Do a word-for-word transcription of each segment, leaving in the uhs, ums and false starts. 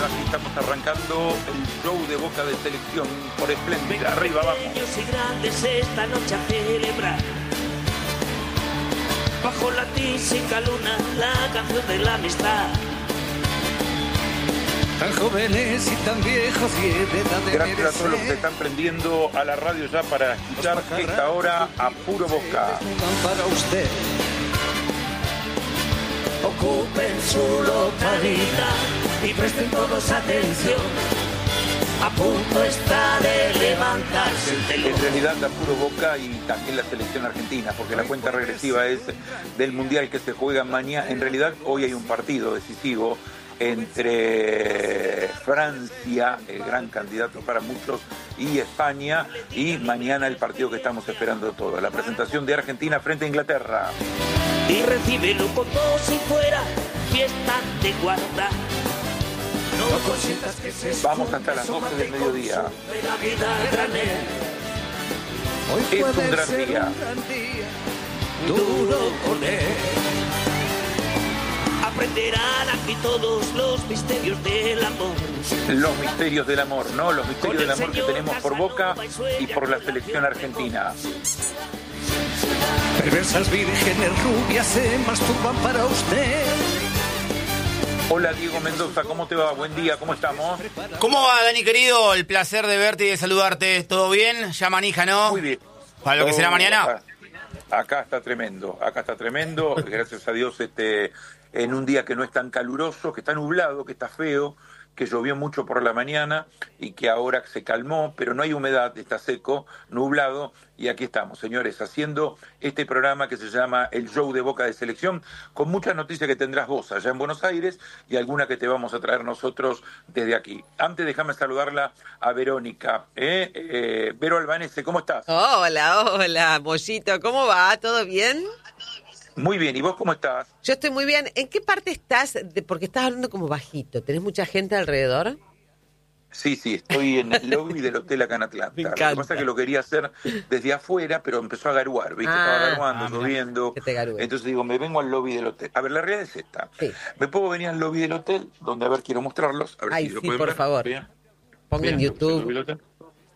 Bueno, aquí estamos arrancando el show de Boca de Selección por Espléndida. Arriba, vamos. Pequeños y grandes esta noche a celebrar. Bajo la tísica luna, la canción de la amistad. Tan jóvenes y tan viejos y de edad de Gracias a todos los que se están prendiendo a la radio ya para escuchar esta hora a puro Boca. Para usted. Ocupen su localidad y presten todos atención. A punto está de levantarse el telón. En realidad da puro Boca y también la selección argentina, porque la cuenta regresiva es del Mundial que se juega mañana. En realidad hoy hay un partido decisivo entre Francia, el gran candidato para muchos, y España, y mañana el partido que estamos esperando todos, la presentación de Argentina frente a Inglaterra. Y recíbelo con todo si fuera fiesta de guarda. No consientas que se Vamos hasta las doce del mediodía. de la vida granel. Hoy Es un puede gran ser día. un gran día, duro con él. Aprenderán aquí todos los misterios del amor. Los misterios del amor, ¿no? Los misterios Con el del amor que señor tenemos por Boca y por la selección argentina. Perversas vírgenes rubias se masturban para usted. Hola Diego Mendoza, ¿cómo te va? Buen día, ¿cómo estamos? ¿Cómo va, Dani, querido? El placer de verte y de saludarte. ¿Todo bien? Ya manija, ¿no? Muy bien. ¿Para lo que será Todo mañana? Acá, acá está tremendo, acá está tremendo. Gracias a Dios, este, en un día que no es tan caluroso, que está nublado, que está feo, que llovió mucho por la mañana y que ahora se calmó, pero no hay humedad, está seco, nublado, y aquí estamos, señores, haciendo este programa que se llama El Show de Boca de Selección, con muchas noticias que tendrás vos allá en Buenos Aires y alguna que te vamos a traer nosotros desde aquí. Antes déjame saludarla a Verónica. ¿eh? Eh, Vero Albanese, ¿cómo estás? Hola, hola, Mollito, ¿cómo va? ¿Todo bien? Muy bien, ¿y vos cómo estás? Yo estoy muy bien. ¿En qué parte estás? De, porque estás hablando como bajito. ¿Tenés mucha gente alrededor? Sí, sí, estoy en el lobby del hotel acá en Atlanta. Me Lo que encanta. pasa es que lo quería hacer desde afuera, pero empezó a garuar, ¿viste? Ah, Estaba garuando, ah, mirá. lloviendo. Que te garúe. Entonces digo, me vengo al lobby del hotel. A ver, la realidad es esta. Sí. Me puedo venir al lobby del hotel, donde, a ver, quiero mostrarlos. A ver Ay, si lo sí, pueden por ver. favor. Vean, Ponga en vean, el lobby YouTube. del hotel.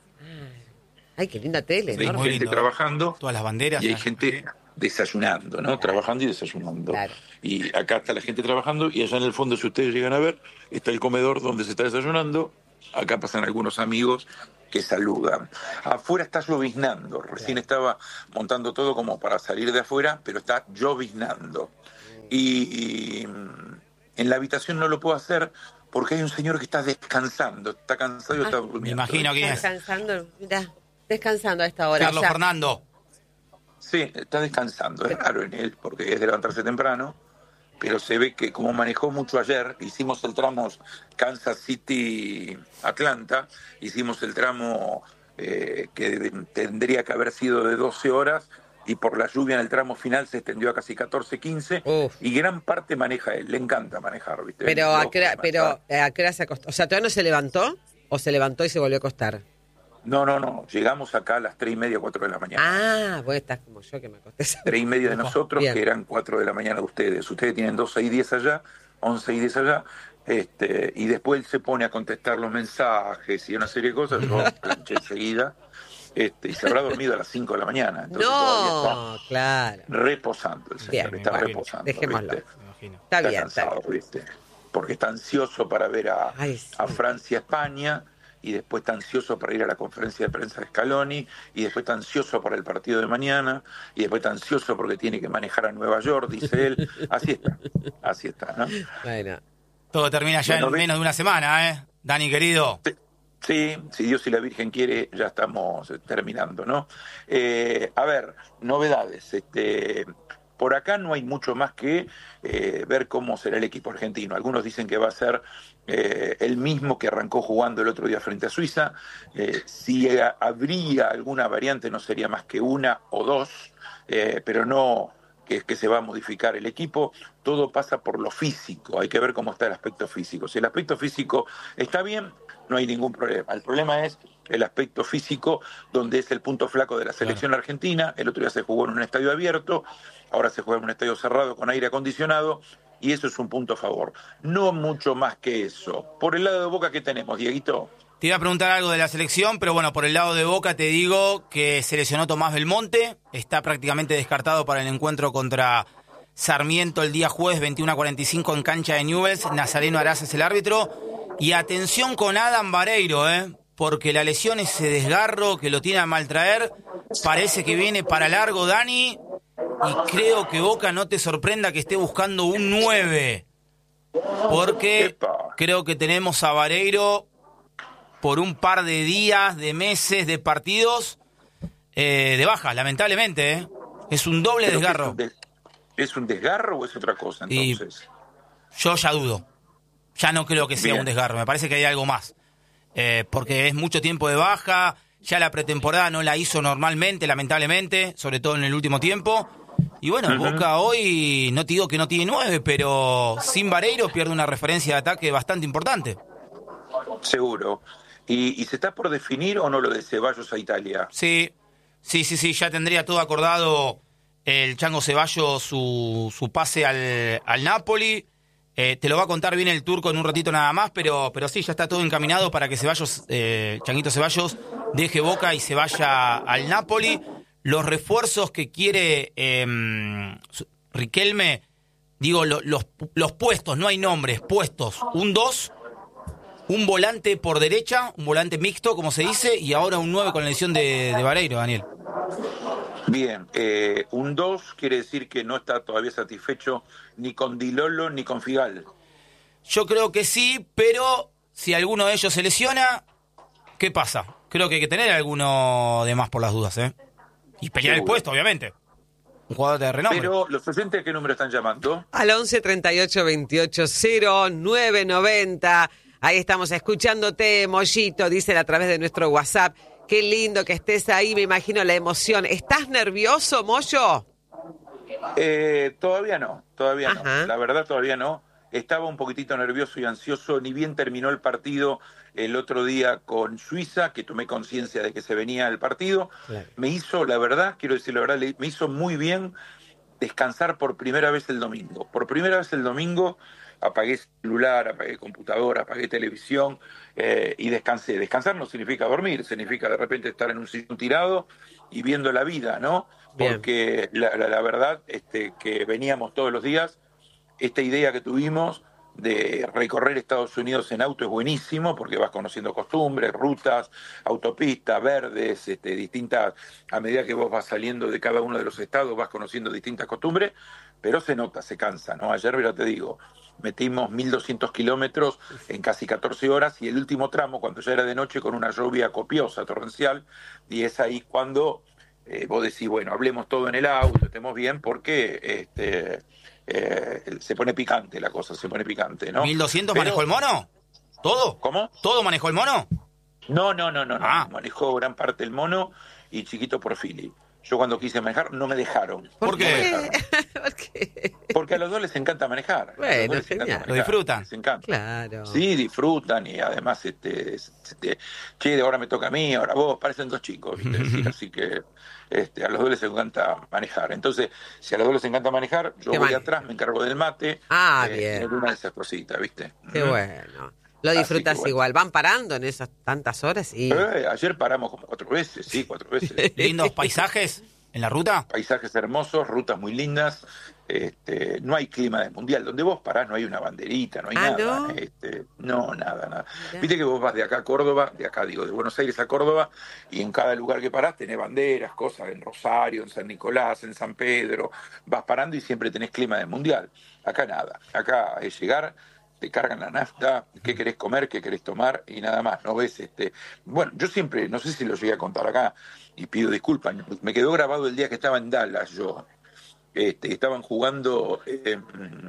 Ay, qué linda tele, Hay ¿no? muy gente lindo. trabajando Todas las banderas. y hay ¿no? gente desayunando, ¿no? Trabajando y desayunando. Claro. Y acá está la gente trabajando y allá en el fondo, si ustedes llegan a ver, está el comedor donde se está desayunando. Acá pasan algunos amigos que saludan. Afuera está lloviznando. Recién estaba montando todo como para salir de afuera, pero está lloviznando. Y, y mm, en la habitación no lo puedo hacer porque hay un señor que está descansando. Está cansado y está durmiendo. Me imagino quién es. Descansando, mirá, descansando a esta hora. Carlos ya. Fernando. Sí, está descansando. Es raro en él porque es de levantarse temprano. Pero se ve que como manejó mucho ayer, hicimos el tramo Kansas City-Atlanta, hicimos el tramo eh, que tendría que haber sido de doce horas y por la lluvia en el tramo final se extendió a casi catorce, quince Uf. y gran parte maneja él, le encanta manejar, ¿viste? Pero, Es ¿a loco qué hora, de pero manejar. ¿a qué hora se acostó? O sea, ¿todavía no se levantó? ¿O se levantó y se volvió a acostar? No, no, no, llegamos acá a las tres y media, cuatro de la mañana. Ah, bueno, estás como yo que me acosté. Tres y media de nosotros, Bien. que eran cuatro de la mañana de ustedes. Ustedes tienen doce y diez allá, once y diez allá, este, y después él se pone a contestar los mensajes y una serie de cosas, yo planché enseguida, este, y se habrá dormido a las cinco de la mañana. Entonces todavía No, claro. está reposando el señor, Bien, está me imagino. reposando. Dejémoslo. ¿viste? Me imagino. Está Está bien, está cansado, bien. ¿viste? Porque está ansioso para ver a, Ay, sí. a Francia, España, y después está ansioso para ir a la conferencia de prensa de Scaloni, y después está ansioso para el partido de mañana, y después está ansioso porque tiene que manejar a Nueva York, dice él. Así está, así está, ¿no? Bueno, Todo termina ya Bueno, en ve- menos de una semana, ¿eh? Dani, querido. Sí, si Dios y la Virgen quiere, ya estamos eh, terminando, ¿no? Eh, a ver, novedades. Este, por acá no hay mucho más que eh, ver cómo será el equipo argentino. Algunos dicen que va a ser eh, el mismo que arrancó jugando el otro día frente a Suiza. Eh, si eh, habría alguna variante, no sería más que una o dos, eh, pero no que es que se va a modificar el equipo. Todo pasa por lo físico, hay que ver cómo está el aspecto físico. Si el aspecto físico está bien, no hay ningún problema. El problema es el aspecto físico, donde es el punto flaco de la selección Claro. argentina. El otro día se jugó en un estadio abierto, ahora se juega en un estadio cerrado con aire acondicionado, y eso es un punto a favor. No mucho más que eso. Por el lado de Boca, ¿qué tenemos, Dieguito? Te iba a preguntar algo de la selección, pero bueno, por el lado de Boca te digo que se lesionó Tomás Belmonte, está prácticamente descartado para el encuentro contra Sarmiento el día jueves veintiuno a cuarenta y cinco en cancha de Newell's. Nazareno Arás es el árbitro. Y atención con Adam Vareiro, ¿eh? Porque la lesión, ese desgarro que lo tiene a maltraer, parece que viene para largo, Dani, y creo que Boca no te sorprenda que esté buscando un nueve, porque Epa. creo que tenemos a Vareiro por un par de días, de meses, de partidos eh, de baja, lamentablemente, ¿eh? Es un doble ¿Pero desgarro. ¿Es un, des- ¿Es un desgarro o es otra cosa, entonces? Y yo ya dudo. Ya no creo que sea Bien. un desgarro, me parece que hay algo más. Eh, porque es mucho tiempo de baja, ya la pretemporada no la hizo normalmente, lamentablemente, sobre todo en el último tiempo. Y bueno, Uh-huh. Boca hoy, no te digo que no tiene nueve, pero sin Vareiro pierde una referencia de ataque bastante importante. Seguro. ¿Y, ¿Y se está por definir o no lo de Ceballos a Italia? Sí, sí, sí, sí, ya tendría todo acordado el Chango Ceballos, su, su pase al, al Napoli. Eh, te lo va a contar bien el turco en un ratito nada más, pero, pero sí, ya está todo encaminado para que Ceballos, eh, Changuito Ceballos, deje Boca y se vaya al Napoli. Los refuerzos que quiere eh, Riquelme, digo, lo, los, los puestos, no hay nombres, puestos, un dos, un volante por derecha, un volante mixto, como se dice, y ahora un nueve con la lesión de, de Vareiro, Daniel. Bien, eh, un dos quiere decir que no está todavía satisfecho ni con Di Lolo ni con Figal. Yo creo que sí, pero si alguno de ellos se lesiona, ¿qué pasa? Creo que hay que tener alguno de más por las dudas, ¿eh? Y pelear el Seguro. puesto, obviamente. Un jugador de renombre. Pero los oyentes, ¿qué número están llamando? Al once treinta y ocho veintiocho cero nueve noventa. Ahí estamos escuchándote, Mollito, dicen a través de nuestro WhatsApp. Qué lindo que estés ahí, me imagino la emoción. ¿Estás nervioso, Mollo? Eh, todavía no, todavía Ajá. no. La verdad, todavía no. Estaba un poquitito nervioso y ansioso, ni bien terminó el partido el otro día con Suiza, que tomé conciencia de que se venía el partido. Claro. Me hizo, la verdad, quiero decir la verdad, le- me hizo muy bien descansar por primera vez el domingo. Por primera vez el domingo apagué celular, apagué computadora, apagué televisión eh, y descansé. Descansar no significa dormir, significa de repente estar en un sillón tirado y viendo la vida, ¿no? Bien. Porque la, la, la verdad este, que veníamos todos los días, esta idea que tuvimos de recorrer Estados Unidos en auto es buenísimo porque vas conociendo costumbres, rutas, autopistas, verdes, este, distintas, a medida que vos vas saliendo de cada uno de los estados vas conociendo distintas costumbres, pero se nota, se cansa, ¿no? Ayer, ya te digo, metimos mil doscientos kilómetros en casi catorce horas y el último tramo, cuando ya era de noche, con una lluvia copiosa, torrencial, y es ahí cuando eh, vos decís, bueno, hablemos todo en el auto, estemos bien, porque este, eh, se pone picante la cosa, se pone picante, ¿no? ¿mil doscientos Pero- manejó el mono? ¿Todo? ¿Cómo? ¿Todo manejó el mono? No, no, no, no, no. Ah. Manejó gran parte el mono y chiquito por Philly. Yo cuando quise manejar no me dejaron. ¿Por No qué? me dejaron. ¿Por qué? Porque a los dos les encanta manejar. A los Bueno, dos les encanta genial. manejar. Lo disfrutan. Les encanta. Claro. Sí, disfrutan y además, este, este, che, ahora me toca a mí, ahora vos, parecen dos chicos, ¿viste? Sí, así que este, a los dos les encanta manejar. Entonces, si a los dos les encanta manejar, yo Qué voy mal. atrás, me encargo del mate. Ah, eh, bien. en una de esas cositas, ¿viste? Qué bueno. Lo Así disfrutas que bueno. igual. ¿Van parando en esas tantas horas? Y... Eh, ayer paramos como cuatro veces, sí, cuatro veces. ¿Lindos paisajes en la ruta? Paisajes hermosos, rutas muy lindas. Este, no hay clima de mundial. Donde vos parás no hay una banderita, no hay Ah, nada. ¿no? Este, no, nada, nada. Mirá. Viste que vos vas de acá a Córdoba, de acá digo, de Buenos Aires a Córdoba, y en cada lugar que parás tenés banderas, cosas, en Rosario, en San Nicolás, en San Pedro, vas parando y siempre tenés clima de mundial. Acá nada. Acá es llegar, te cargan la nafta, qué querés comer, qué querés tomar y nada más. No ves este. Bueno, yo siempre, no sé si lo llegué a contar acá y pido disculpas, me quedó grabado el día que estaba en Dallas yo. Este, estaban jugando eh,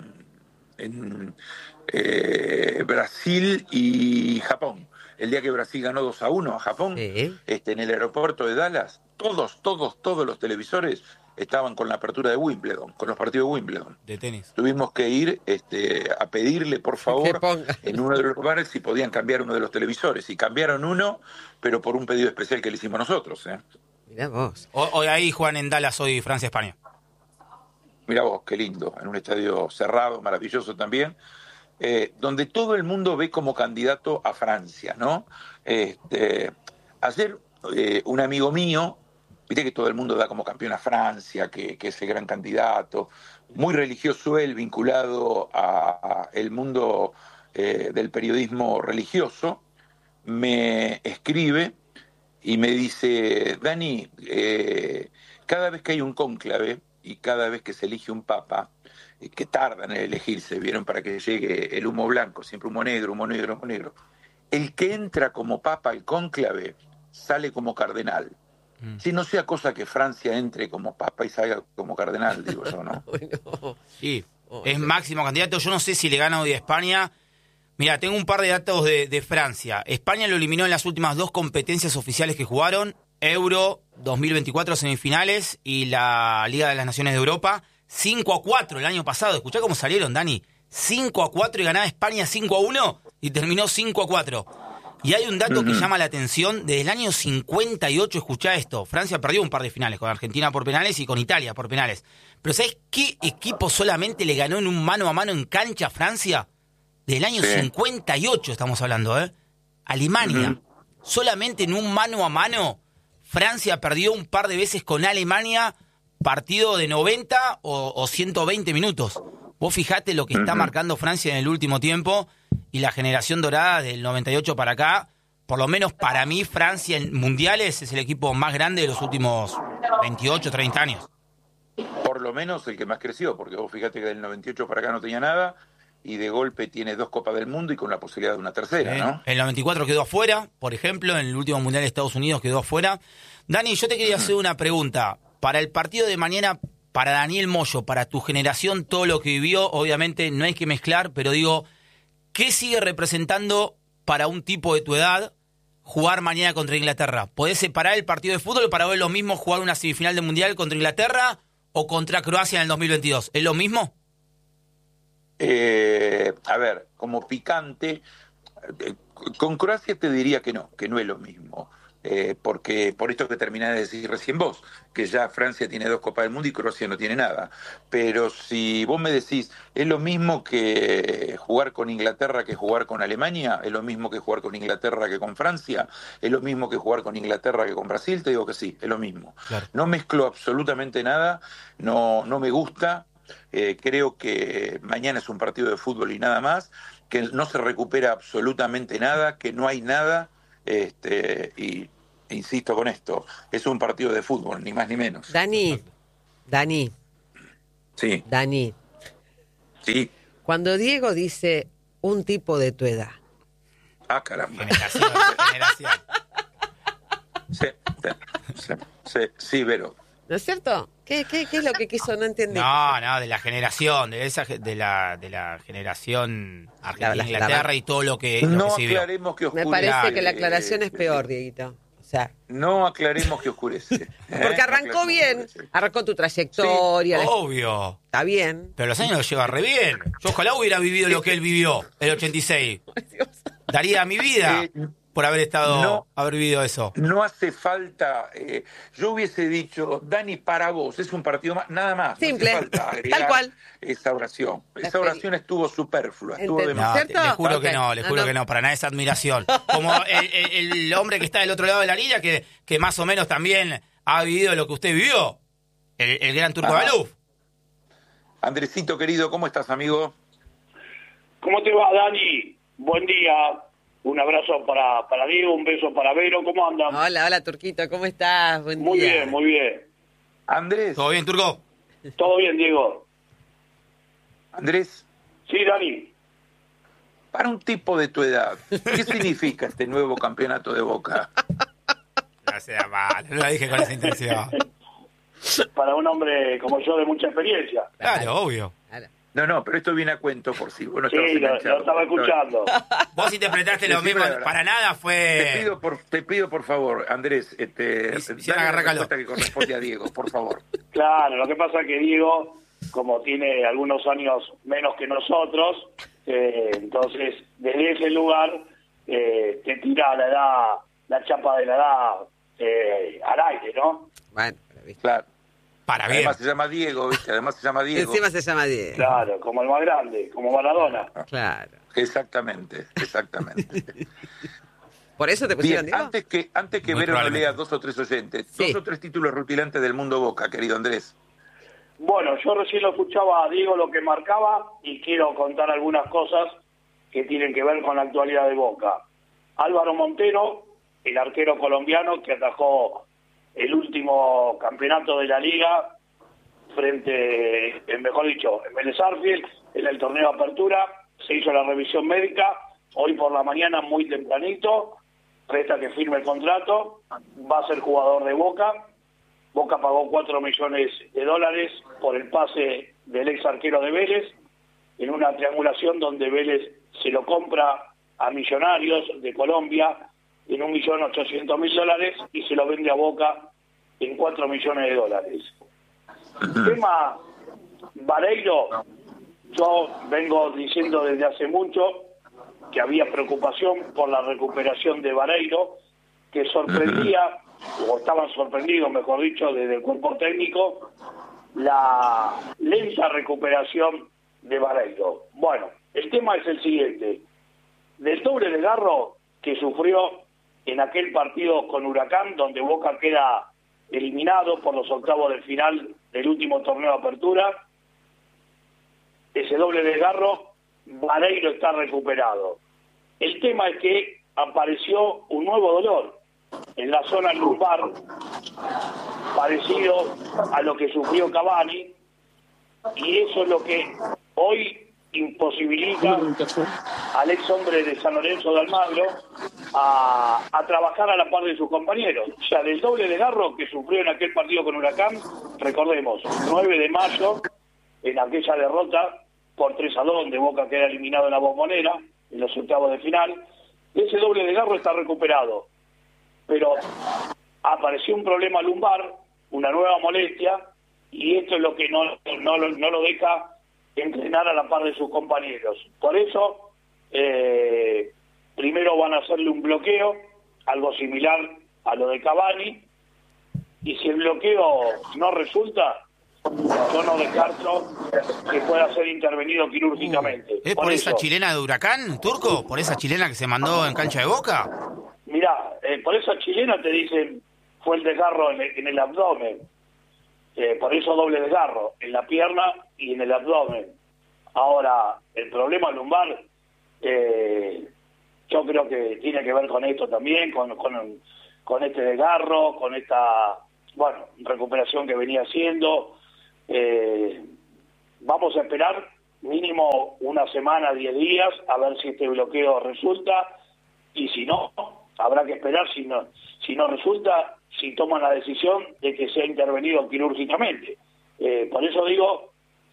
en eh, Brasil y Japón. El día que Brasil ganó dos a uno a Japón, Sí. este, en el aeropuerto de Dallas, todos, todos, todos los televisores estaban con la apertura de Wimbledon, con los partidos de Wimbledon. De tenis. Tuvimos que ir este, a pedirle, por Que favor, ponga. en uno de los lugares si podían cambiar uno de los televisores. Y cambiaron uno, pero por un pedido especial que le hicimos nosotros. ¿eh? Mirá vos. Hoy, hoy ahí juegan en Dallas, hoy Francia-España. mirá vos, qué lindo, en un estadio cerrado, maravilloso también, eh, donde todo el mundo ve como candidato a Francia, ¿no? Este, ayer eh, un amigo mío, viste que todo el mundo da como campeón a Francia, que, que es el gran candidato, muy religioso él, vinculado a, a el mundo eh, del periodismo religioso, me escribe y me dice, Dani, eh, cada vez que hay un cónclave y cada vez que se elige un papa, eh, que tardan en elegirse, vieron, para que llegue el humo blanco, siempre humo negro, humo negro, humo negro, el que entra como papa al cónclave sale como cardenal. Mm. Si no sea cosa que Francia entre como papa y salga como cardenal, digo yo, ¿no? Bueno. Sí, es máximo candidato. Yo no sé si le gana hoy a España. Mira, tengo un par de datos de, de Francia. España lo eliminó en las últimas dos competencias oficiales que jugaron, Euro dos mil veinticuatro semifinales y la Liga de las Naciones de Europa, cinco a cuatro el año pasado. Escuchá cómo salieron, Dani. cinco a cuatro y ganaba España cinco a uno y terminó cinco a cuatro. Y hay un dato uh-huh. que llama la atención. Desde el año cincuenta y ocho, escuchá esto, Francia perdió un par de finales con Argentina por penales y con Italia por penales. Pero ¿sabés qué equipo solamente le ganó en un mano a mano en cancha a Francia? Del año sí. cincuenta y ocho estamos hablando, ¿eh? Alemania. Uh-huh. Solamente en un mano a mano, Francia perdió un par de veces con Alemania, partido de noventa o, o ciento veinte minutos. Vos fijate lo que uh-huh. está marcando Francia en el último tiempo y la generación dorada del noventa y ocho para acá. Por lo menos para mí, Francia en mundiales es el equipo más grande de los últimos veintiocho, treinta años. Por lo menos el que más creció, porque vos fíjate que del noventa y ocho para acá no tenía nada. Y de golpe tiene dos Copas del Mundo y con la posibilidad de una tercera, sí. ¿no? El noventa y cuatro quedó afuera, por ejemplo, en el último Mundial de Estados Unidos quedó afuera. Dani, yo te quería hacer una pregunta. Para el partido de mañana, para Daniel Moyo, para tu generación, todo lo que vivió, obviamente no hay que mezclar, pero digo, ¿qué sigue representando para un tipo de tu edad jugar mañana contra Inglaterra? ¿Podés separar el partido de fútbol para ver lo mismo jugar una semifinal de Mundial contra Inglaterra o contra Croacia en el dos mil veintidós? ¿Es lo mismo? Eh, a ver, como picante, eh, con Croacia te diría que no, que no es lo mismo, eh, porque por esto que terminás de decir recién vos, que ya Francia tiene dos Copas del Mundo y Croacia no tiene nada, pero si vos me decís, es lo mismo que jugar con Inglaterra que jugar con Alemania, es lo mismo que jugar con Inglaterra que con Francia, es lo mismo que jugar con Inglaterra que con Brasil, te digo que sí, es lo mismo. Claro. No mezclo absolutamente nada, no, no me gusta. Eh, creo que mañana es un partido de fútbol y nada más, que no se recupera absolutamente nada, que no hay nada, este, y insisto con esto, es un partido de fútbol, ni más ni menos. Dani, Dani. Sí. Dani. Sí. Cuando Diego dice un tipo de tu edad. Ah, caramba. Generación, generación. Sí, sí, sí, sí, Vero. ¿No es cierto? ¿Qué, qué, qué es lo que quiso? No entendí. No, no, de la generación, de esa de la de la generación Argentina-Inglaterra y todo lo que, lo no que se aclaremos que oscurece. Me parece que la aclaración es peor, Dieguito. O sea, no aclaremos que oscurece. Porque arrancó bien, arrancó tu trayectoria. Sí, obvio. Está bien. Pero los años los lleva re bien. Yo ojalá hubiera vivido lo que él vivió, el ochenta y seis. Daría mi vida eh, por haber estado, no, haber vivido eso. No hace falta, eh, yo hubiese dicho, Dani, para vos, es un partido más, nada más. Simple, no hace falta agregar tal cual. Esa oración. Esa oración estuvo superflua, estuvo de no, ¿cierto? Le juro okay. que no, le juro no, no. que no, para nada es admiración. Como el, el, el hombre que está del otro lado de la línea, que, que más o menos también ha vivido lo que usted vivió, el, el gran Turco Baluf. Andresito, querido, ¿cómo estás, amigo? ¿Cómo te va, Dani? Buen día. Un abrazo para, para Diego, un beso para Vero. ¿Cómo andan? Hola, hola, Turquito. ¿Cómo estás? Buen muy día. bien, muy bien. Andrés. ¿Todo bien, Turco? Todo bien, Diego. Andrés. Sí, Dani. Para un tipo de tu edad, ¿qué significa este nuevo campeonato de Boca? No sea mal, no lo dije con esa intención. Para un hombre como yo de mucha experiencia. Claro, claro. Obvio. Claro. No, no, pero esto viene a cuento por si vos no estabas sí, lo, lo estaba escuchando. Vos interpretaste lo mismo, para nada fue... Te pido por, te pido por favor, Andrés, este, dale la respuesta que corresponde a Diego, por favor. Claro, lo que pasa es que Diego, como tiene algunos años menos que nosotros, eh, entonces desde ese lugar eh, te tira la edad, la chapa de la edad eh, al aire, ¿no? Bueno, claro. Para bien. Además se llama Diego, ¿viste? Además se llama Diego. Encima se llama Diego. Claro, como el más grande, como Maradona. Claro. Exactamente, exactamente. ¿Por eso te pusieron Bien, Diego? antes que, antes que Muy Vero nos probablemente. lea dos o tres oyentes, Sí. dos o tres títulos rutilantes del mundo Boca, querido Andrés. Bueno, yo recién lo escuchaba a Diego lo que marcaba y quiero contar algunas cosas que tienen que ver con la actualidad de Boca. Álvaro Montero, el arquero colombiano que atajó el último campeonato de la liga frente, eh, mejor dicho, en Vélez Sarsfield, en el torneo de apertura, se hizo la revisión médica, hoy por la mañana muy tempranito, resta que firme el contrato, va a ser jugador de Boca. Boca pagó cuatro millones de dólares por el pase del ex arquero de Vélez, en una triangulación donde Vélez se lo compra a Millonarios de Colombia en un millón ochocientos mil dólares y se lo vende a Boca en cuatro millones de dólares. El tema Vareiro, yo vengo diciendo desde hace mucho que había preocupación por la recuperación de Vareiro, que sorprendía, o estaban sorprendidos, mejor dicho, desde el cuerpo técnico, la lenta recuperación de Vareiro. Bueno, el tema es el siguiente. Del doble de garro que sufrió en aquel partido con Huracán, donde Boca queda eliminado por los octavos de final del último torneo de apertura, ese doble desgarro, Vareiro está recuperado. El tema es que apareció un nuevo dolor en la zona lumbar, parecido a lo que sufrió Cavani, y eso es lo que hoy imposibilita al ex hombre de San Lorenzo de Almagro a, a trabajar a la par de sus compañeros. O sea, del doble desgarro que sufrió en aquel partido con Huracán, recordemos, nueve de mayo, en aquella derrota por tres a dos, donde Boca queda eliminado en la Bombonera, en los octavos de final, ese doble desgarro está recuperado. Pero apareció un problema lumbar, una nueva molestia, y esto es lo que no, no, no lo deja entrenar a la par de sus compañeros. Por eso, eh, primero van a hacerle un bloqueo, algo similar a lo de Cavani, y si el bloqueo no resulta, yo no descarto que pueda ser intervenido quirúrgicamente. ¿Es por, por esa chilena de Huracán, Turco? ¿Por esa chilena que se mandó en cancha de Boca? Mirá, eh, por esa chilena te dicen fue el desgarro en el, en el abdomen. Eh, por eso doble desgarro, en la pierna y en el abdomen. Ahora, el problema lumbar, eh, yo creo que tiene que ver con esto también, con, con, con este desgarro, con esta, bueno, recuperación que venía haciendo. Eh, vamos a esperar mínimo una semana, diez días, a ver si este bloqueo resulta, y si no, habrá que esperar si no, si no resulta, si toman la decisión de que sea intervenido quirúrgicamente. Eh, por eso digo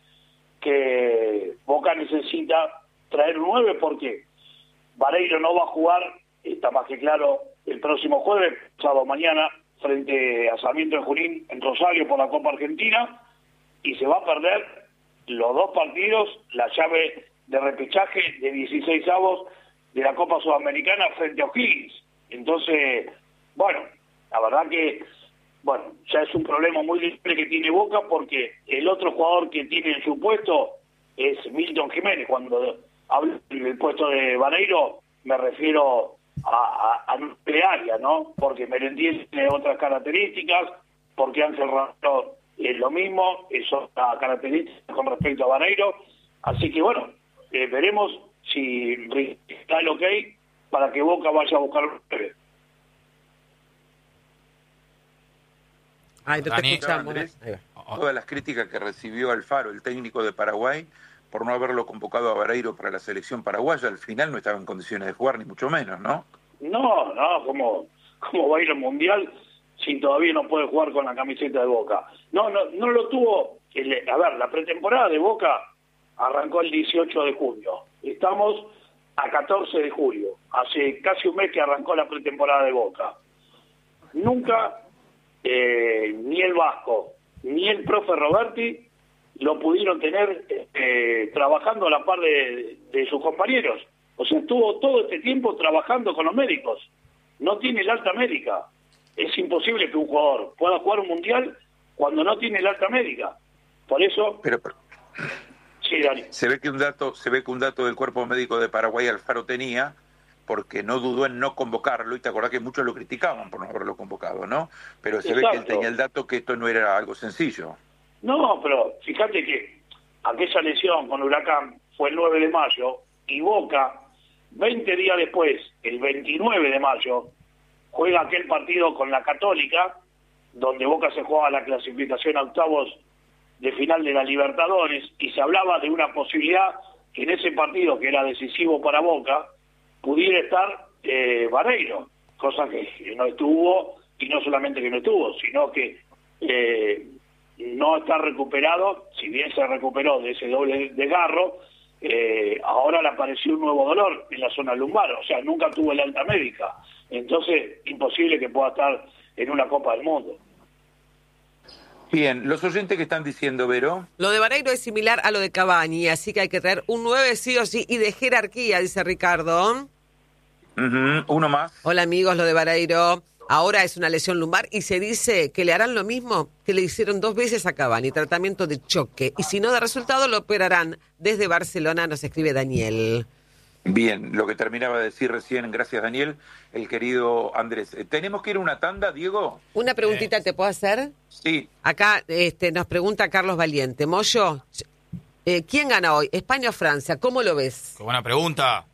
que Boca necesita traer un nueve, porque Vareiro no va a jugar, está más que claro, el próximo jueves, sábado mañana, frente a Sarmiento de Junín en Rosario por la Copa Argentina, y se va a perder los dos partidos, la llave de repechaje de dieciséis avos de la Copa Sudamericana frente a O'Higgins. Entonces, bueno, la verdad que, bueno, ya es un problema muy grande que tiene Boca, porque el otro jugador que tiene en su puesto es Milton Jiménez. Cuando hablo del puesto de Vareiro, me refiero a, a, a nuclearia, ¿no? Porque Merentiel tiene otras características, porque Ángel Ramiro es lo mismo, es otra característica con respecto a Vareiro. Así que, bueno, eh, veremos si está el ok para que Boca vaya a buscar un nueve. Ay, no te Dani, escuchamos. Andrés, Ahí va. todas las críticas que recibió Alfaro, el técnico de Paraguay, por no haberlo convocado a Vareiro para la selección paraguaya, al final no estaba en condiciones de jugar, ni mucho menos, ¿no? No, no, ¿cómo, cómo va a ir al Mundial si todavía no puede jugar con la camiseta de Boca? No, no, no lo tuvo. El, a ver, la pretemporada de Boca arrancó el dieciocho de junio. Estamos a catorce de julio. Hace casi un mes que arrancó la pretemporada de Boca. Nunca eh, ni el Vasco ni el profe Roberti lo pudieron tener eh, trabajando a la par de, de sus compañeros. O sea, estuvo todo este tiempo trabajando con los médicos. No tiene el alta médica. Es imposible que un jugador pueda jugar un mundial cuando no tiene el alta médica. Por eso... Pero, pero sí, Dani. Se ve que un dato, se ve que un dato del cuerpo médico de Paraguay Alfaro tenía, porque no dudó en no convocarlo, y te acordás que muchos lo criticaban por no haberlo convocado, ¿no? Pero se Exacto. ve que él tenía el dato que esto no era algo sencillo. No, pero fíjate que aquella lesión con Huracán fue el nueve de mayo, y Boca, veinte días después, el veintinueve de mayo, juega aquel partido con la Católica, donde Boca se jugaba la clasificación a octavos de final de la Libertadores, y se hablaba de una posibilidad que en ese partido, que era decisivo para Boca, pudiera estar eh, Vareiro, cosa que no estuvo, y no solamente que no estuvo, sino que eh, no está recuperado. Si bien se recuperó de ese doble desgarro, eh, ahora le apareció un nuevo dolor en la zona lumbar, o sea, nunca tuvo el alta médica, entonces imposible que pueda estar en una Copa del Mundo. Bien, los oyentes que están diciendo, Vero. Lo de Vareiro es similar a lo de Cavani, así que hay que traer un nueve sí o sí y de jerarquía, dice Ricardo. Uh-huh. Uno más. Hola amigos, lo de Vareiro ahora es una lesión lumbar y se dice que le harán lo mismo que le hicieron dos veces a Cavani, tratamiento de choque. Y si no da resultado, lo operarán. Desde Barcelona nos escribe Daniel. Bien, lo que terminaba de decir recién, gracias Daniel, el querido Andrés. ¿Tenemos que ir a una tanda, Diego? Una preguntita, ¿te puedo hacer? Sí. Acá este, nos pregunta Carlos Valiente. Moyo, eh, ¿quién gana hoy? ¿España o Francia? ¿Cómo lo ves? Qué buena pregunta.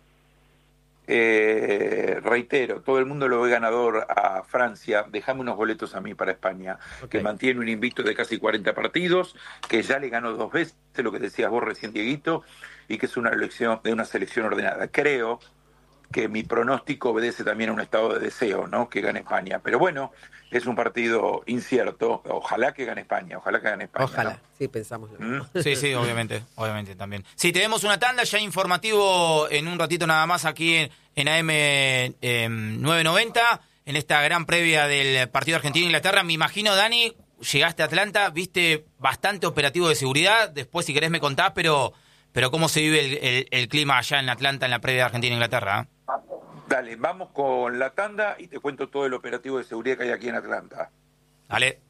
Eh, reitero, todo el mundo lo ve ganador a Francia. Déjame unos boletos a mí para España, okay, que mantiene un invicto de casi cuarenta partidos, que ya le ganó dos veces, lo que decías vos recién, Dieguito, y que es una elección de una selección ordenada. Creo que mi pronóstico obedece también a un estado de deseo, ¿no? Que gane España. Pero bueno, es un partido incierto. Ojalá que gane España, ojalá que gane España. Ojalá, ¿no? sí, pensamos lo mismo. ¿Mm? Sí, sí, obviamente, obviamente también. Sí, tenemos una tanda ya informativo en un ratito nada más aquí en, en A M eh, nueve noventa, en esta gran previa del partido Argentina-Inglaterra. Me imagino, Dani, llegaste a Atlanta, viste bastante operativo de seguridad. Después, si querés, me contás, pero, pero ¿cómo se vive el, el, el clima allá en Atlanta en la previa de Argentina-Inglaterra? ¿Eh? Dale, vamos con la tanda y te cuento todo el operativo de seguridad que hay aquí en Atlanta. Dale.